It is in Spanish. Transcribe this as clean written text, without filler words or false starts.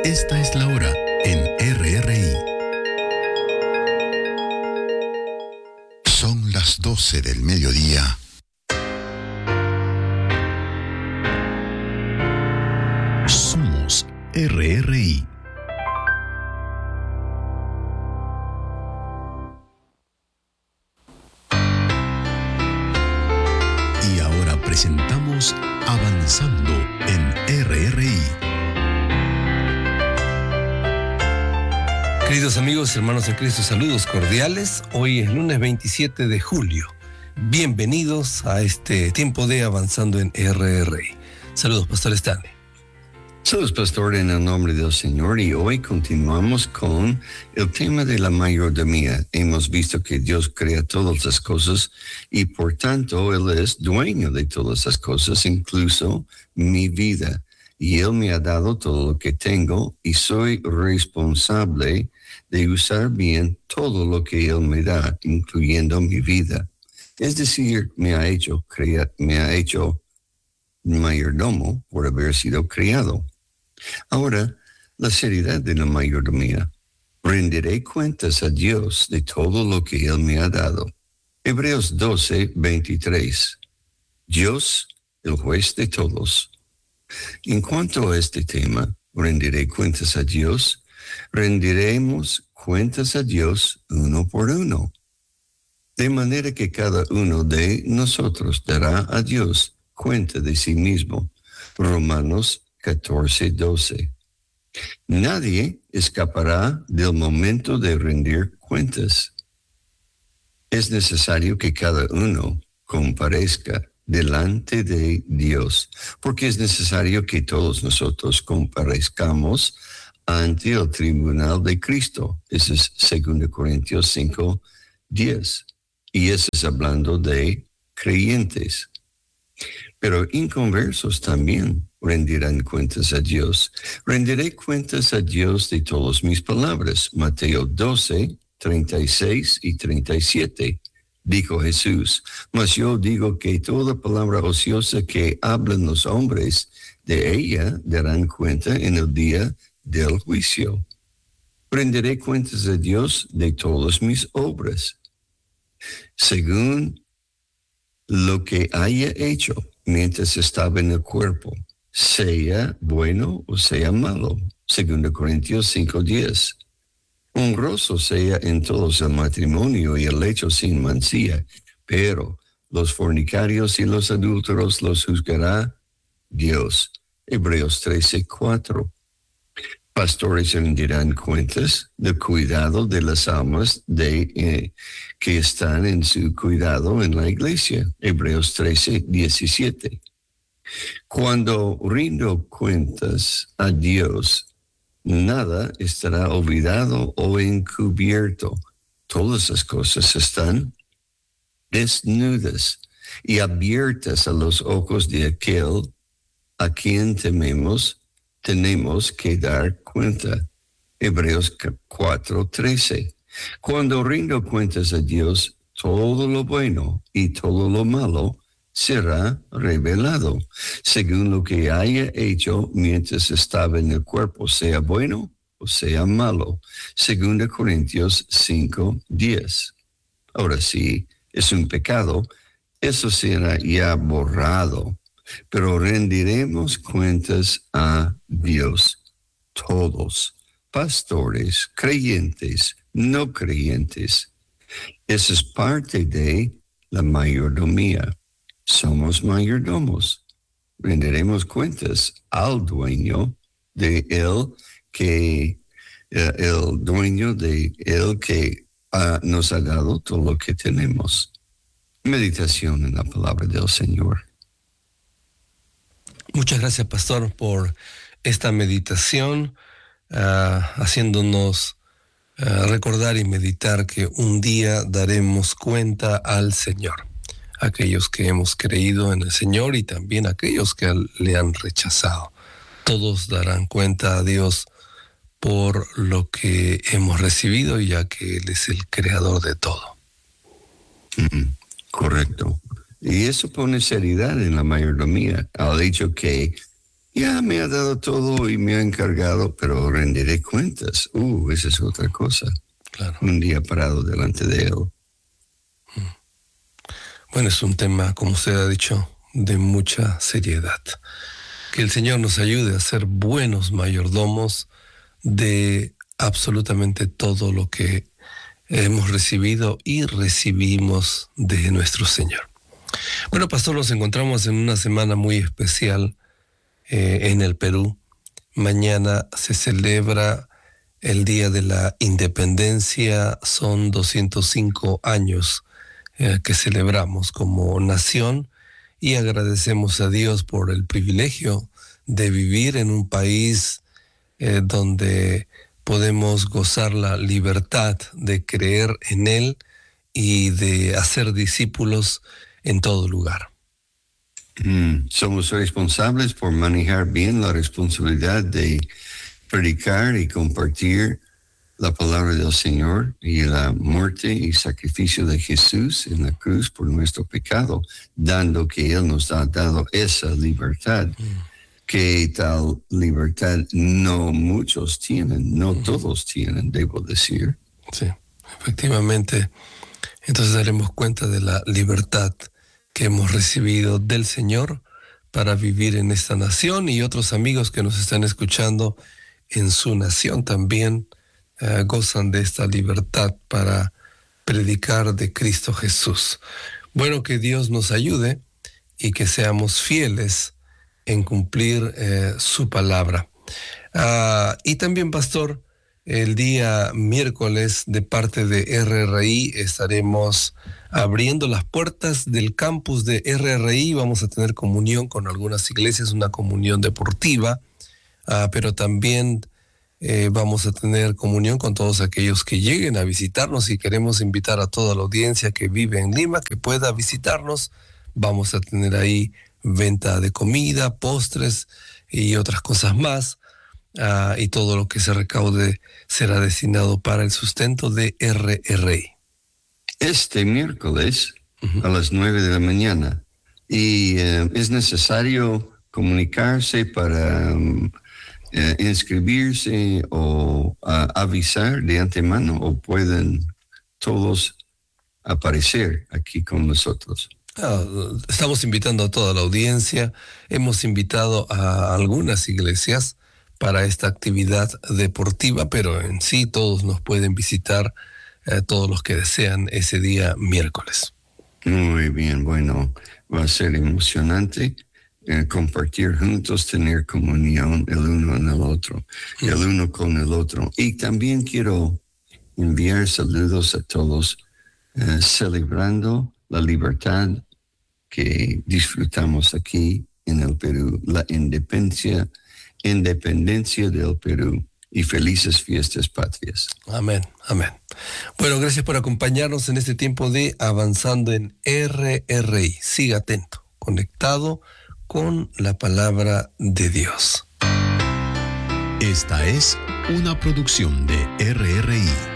Esta es la hora en RRI. Son las 12 del mediodía. Somos RRI. Y ahora presentamos Avanzando en RRI. Queridos amigos y hermanos en Cristo, saludos cordiales. Hoy es lunes 27 de julio. Bienvenidos a este tiempo de Avanzando en RRI. Saludos, Pastor Stanley. Saludos, Pastor, en el nombre del Señor. Y hoy continuamos con el tema de la mayordomía. Hemos visto que Dios crea todas las cosas y por tanto Él es dueño de todas las cosas, incluso mi vida. Y Él me ha dado todo lo que tengo y soy responsable de usar bien todo lo que Él me da, incluyendo mi vida. Es decir, me ha hecho mayordomo por haber sido criado. Ahora, la seriedad de la mayordomía. Rendiré cuentas a Dios de todo lo que Él me ha dado. Hebreos 12:23. Dios, el juez de todos. En cuanto a este tema, rendiré cuentas a Dios, rendiremos cuentas a Dios uno por uno. De manera que cada uno de nosotros dará a Dios cuenta de sí mismo. Romanos 14:12. Nadie escapará del momento de rendir cuentas. Es necesario que cada uno comparezca delante de Dios, porque es necesario que todos nosotros comparezcamos ante el tribunal de Cristo. Eso es 2 Corintios 5:10. Y eso es hablando de creyentes. Pero inconversos también rendirán cuentas a Dios. Rendiré cuentas a Dios de todas mis palabras. Mateo 12:36 y 37. Dijo Jesús, mas yo digo que toda palabra ociosa que hablan los hombres, de ella darán cuenta en el día del juicio. Rendiré cuentas a Dios de todas mis obras, según lo que haya hecho mientras estaba en el cuerpo, sea bueno o sea malo. 2 Corintios 5:10. Honroso sea en todos el matrimonio y el lecho sin mancilla, pero los fornicarios y los adúlteros los juzgará Dios. Hebreos 13:4. Pastores rendirán cuentas del cuidado de las almas que están en su cuidado en la iglesia. Hebreos 13:17. Cuando rindo cuentas a Dios, nada estará olvidado o encubierto. Todas las cosas están desnudas y abiertas a los ojos de aquel a quien tenemos que dar cuenta. Hebreos 4:13. Cuando rindo cuentas a Dios, todo lo bueno y todo lo malo será revelado, según lo que haya hecho mientras estaba en el cuerpo, sea bueno o sea malo. 2 Corintios 5:10. Ahora sí, es un pecado, eso será ya borrado, pero rendiremos cuentas a Dios, todos, pastores, creyentes, no creyentes. Eso es parte de la mayordomía. Somos mayordomos. Rendiremos cuentas al dueño de él el dueño de él que nos ha dado todo lo que tenemos. Meditación en la palabra del Señor. Muchas gracias, Pastor, por esta meditación, haciéndonos recordar y meditar que un día daremos cuenta al Señor. Aquellos que hemos creído en el Señor y también aquellos que le han rechazado. Todos darán cuenta a Dios por lo que hemos recibido, ya que Él es el creador de todo. Correcto. Y eso pone seriedad en la mayordomía, al hecho que ya me ha dado todo y me ha encargado, pero rendiré cuentas. Esa es otra cosa. Claro. Un día parado delante de Él. Bueno, es un tema, como usted ha dicho, de mucha seriedad. Que el Señor nos ayude a ser buenos mayordomos de absolutamente todo lo que hemos recibido y recibimos de nuestro Señor. Bueno, pastor, nos encontramos en una semana muy especial en el Perú. Mañana se celebra el Día de la Independencia. Son 205 años que celebramos como nación y agradecemos a Dios por el privilegio de vivir en un país donde podemos gozar la libertad de creer en Él y de hacer discípulos en todo lugar. Somos responsables por manejar bien la responsabilidad de predicar y compartir la palabra del Señor y la muerte y sacrificio de Jesús en la cruz por nuestro pecado, dando que Él nos ha dado esa libertad. Que tal libertad no muchos tienen, no todos tienen, debo decir. Sí, efectivamente. Entonces daremos cuenta de la libertad que hemos recibido del Señor para vivir en esta nación, y otros amigos que nos están escuchando en su nación también gozan de esta libertad para predicar de Cristo Jesús. Bueno, que Dios nos ayude y que seamos fieles en cumplir su palabra. Y también, pastor, el día miércoles de parte de RRI estaremos abriendo las puertas del campus de RRI. Vamos a tener comunión con algunas iglesias, una comunión deportiva, pero también vamos a tener comunión con todos aquellos que lleguen a visitarnos, y queremos invitar a toda la audiencia que vive en Lima que pueda visitarnos. Vamos a tener ahí venta de comida, postres y otras cosas más, y todo lo que se recaude será destinado para el sustento de RRI. Este miércoles a las 9 de la mañana, y es necesario comunicarse para inscribirse o avisar de antemano, o pueden todos aparecer aquí con nosotros. Estamos invitando a toda la audiencia. Hemos invitado a algunas iglesias para esta actividad deportiva, pero en sí todos nos pueden visitar, todos los que desean, ese día miércoles. Muy bien, bueno, va a ser emocionante compartir juntos, tener comunión el uno en el otro, el uno con el otro. Y también quiero enviar saludos a todos celebrando la libertad que disfrutamos aquí en el Perú, la independencia del Perú, y felices fiestas patrias. Amén, amén. Bueno, gracias por acompañarnos en este tiempo de Avanzando en RRI. Siga atento, conectado con la palabra de Dios. Esta es una producción de RRI.